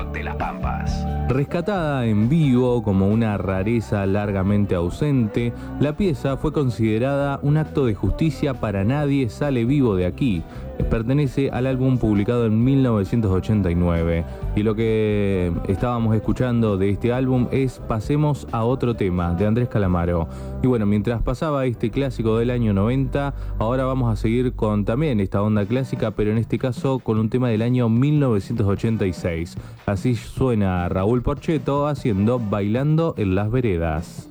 rock de las Pampas. Rescatada en vivo como una rareza largamente ausente, la pieza fue considerada un acto de justicia para Nadie sale vivo de aquí. Pertenece al álbum publicado en 1989. Y lo que estábamos escuchando de este álbum es Pasemos a otro tema, de Andrés Calamaro. Y bueno, mientras pasaba este clásico del año 90, ahora vamos a seguir con también esta onda clásica, pero en este caso con un tema del año 1986. Así suena Raúl Porchetto haciendo Bailando en las Veredas.